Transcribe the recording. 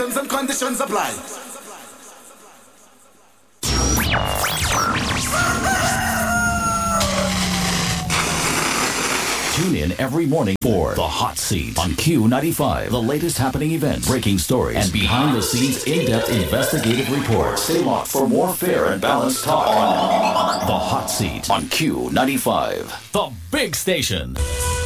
terms and conditions apply. Tune in every morning for The Hot Seat on Q95. The latest happening events, breaking stories, and behind-the-scenes in-depth investigative reports. Stay locked for more fair and balanced talk on The Hot Seat on Q95. The big station.